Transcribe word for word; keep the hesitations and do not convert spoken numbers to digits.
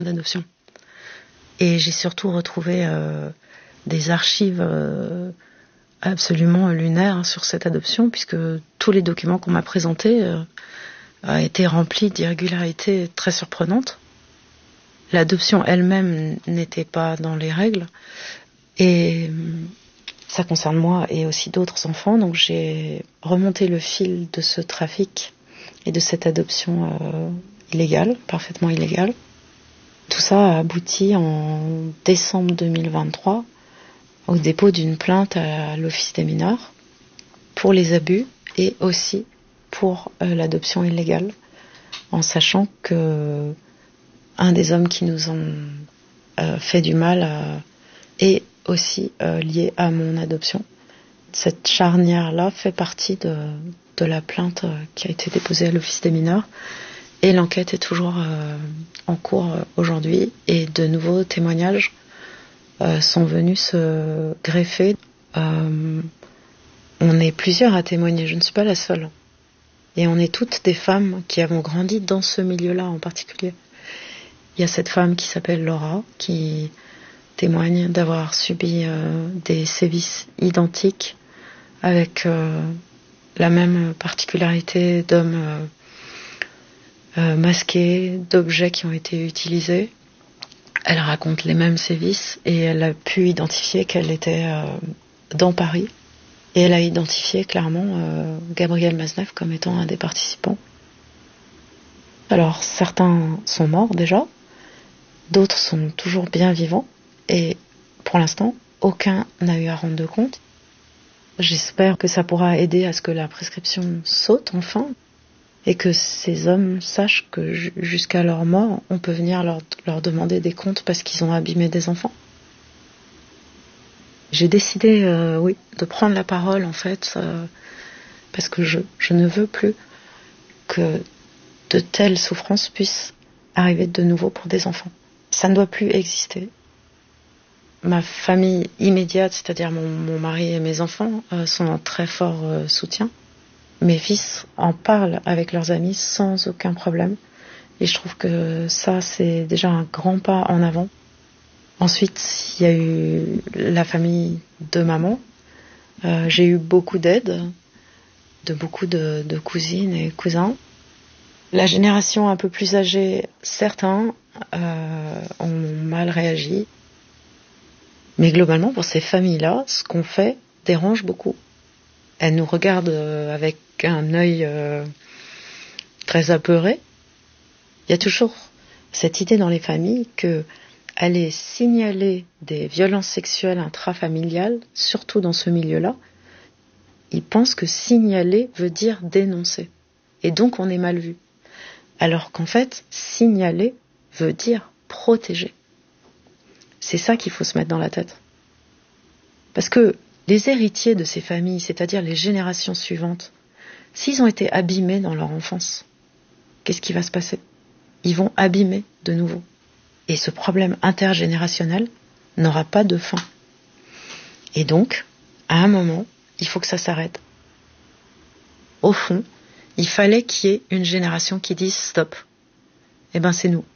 d'adoption. Et j'ai surtout retrouvé euh, des archives euh, absolument lunaires sur cette adoption, puisque tous les documents qu'on m'a présentés euh, ont été remplis d'irrégularités très surprenantes. L'adoption elle-même n'était pas dans les règles. Et ça concerne moi et aussi d'autres enfants. Donc j'ai remonté le fil de ce trafic et de cette adoption euh, illégale, parfaitement illégale. Tout ça a abouti en décembre deux mille vingt-trois au dépôt d'une plainte à l'Office des mineurs pour les abus et aussi pour euh, l'adoption illégale, en sachant que un des hommes qui nous ont euh, fait du mal euh, est aussi euh, lié à mon adoption. Cette charnière-là fait partie de, de la plainte euh, qui a été déposée à l'Office des mineurs. Et l'enquête est toujours euh, en cours euh, aujourd'hui. Et de nouveaux témoignages euh, sont venus se greffer. Euh, on est plusieurs à témoigner, je ne suis pas la seule. Et on est toutes des femmes qui avons grandi dans ce milieu-là en particulier. Il y a cette femme qui s'appelle Laura, qui témoigne d'avoir subi euh, des sévices identiques avec euh, la même particularité d'hommes euh, euh, masqués, d'objets qui ont été utilisés. Elle raconte les mêmes sévices et elle a pu identifier qu'elle était euh, dans Paris. Et elle a identifié clairement euh, Gabriel Maznev comme étant un des participants. Alors certains sont morts déjà, d'autres sont toujours bien vivants. Et pour l'instant, aucun n'a eu à rendre de compte. J'espère que ça pourra aider à ce que la prescription saute enfin et que ces hommes sachent que jusqu'à leur mort, on peut venir leur, leur demander des comptes parce qu'ils ont abîmé des enfants. J'ai décidé, euh, oui, de prendre la parole en fait, euh, parce que je, je ne veux plus que de telles souffrances puissent arriver de nouveau pour des enfants. Ça ne doit plus exister. Ma famille immédiate, c'est-à-dire mon, mon mari et mes enfants, euh, sont en très fort euh, soutien. Mes fils en parlent avec leurs amis sans aucun problème. Et je trouve que ça, c'est déjà un grand pas en avant. Ensuite, il y a eu la famille de maman. Euh, j'ai eu beaucoup d'aide de beaucoup de, de cousines et cousins. La génération un peu plus âgée, certains euh, ont mal réagi. Mais globalement, pour ces familles-là, ce qu'on fait dérange beaucoup. Elles nous regardent avec un œil euh, très apeuré. Il y a toujours cette idée dans les familles que aller signaler des violences sexuelles intrafamiliales, surtout dans ce milieu-là, ils pensent que signaler veut dire dénoncer. Et donc on est mal vu. Alors qu'en fait, signaler veut dire protéger. C'est ça qu'il faut se mettre dans la tête. Parce que les héritiers de ces familles, c'est-à-dire les générations suivantes, s'ils ont été abîmés dans leur enfance, qu'est-ce qui va se passer ? Ils vont abîmer de nouveau. Et ce problème intergénérationnel n'aura pas de fin. Et donc, à un moment, il faut que ça s'arrête. Au fond, il fallait qu'il y ait une génération qui dise stop. Eh ben, c'est nous.